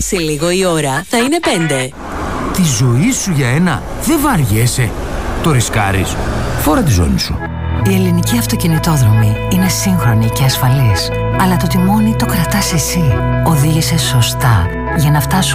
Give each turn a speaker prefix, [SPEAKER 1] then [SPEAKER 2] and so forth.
[SPEAKER 1] Σε λίγο η ώρα θα είναι 5.
[SPEAKER 2] Τη ζωή σου για ένα δεν βαριέσαι. Το ρισκάρεις. Φόρα τη ζώνη σου.
[SPEAKER 3] Η ελληνική αυτοκινητόδρομη είναι σύγχρονη και ασφαλής. Αλλά το τιμόνι το κρατάς εσύ. Οδήγησε σωστά για να φτάσουμε